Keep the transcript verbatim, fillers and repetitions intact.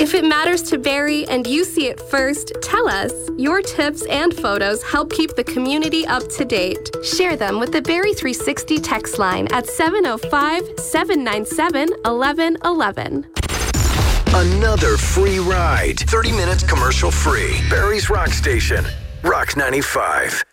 If it matters to Barrie and you see it first, tell us. Your tips and photos help keep the community up to date. Share them with the Barrie three sixty text line at seven oh five, seven nine seven, one one one one. Another free ride. thirty minutes commercial free. Barrie's Rock Station. Rock ninety-five.